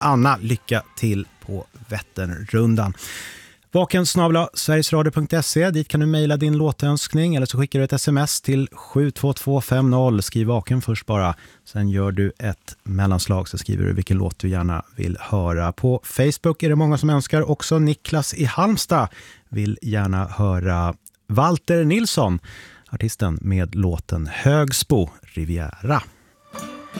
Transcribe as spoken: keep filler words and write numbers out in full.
Anna, lycka till på Vätternrundan. Vaken snabel-a sverigesradio punkt se, dit kan du mejla din låtönskning eller så skickar du ett sms till sju två två fem noll. Skriv vaken först bara, sen gör du ett mellanslag så skriver du vilken låt du gärna vill höra. På Facebook är det många som önskar, också Niklas i Halmstad vill gärna höra Walter Nilsson, artisten med låten Högsbo Riviera.